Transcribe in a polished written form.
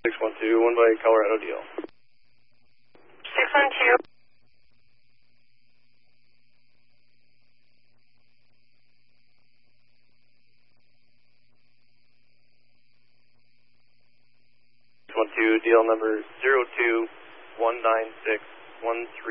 612, one by Colorado deal. 612. Deal number 02196131.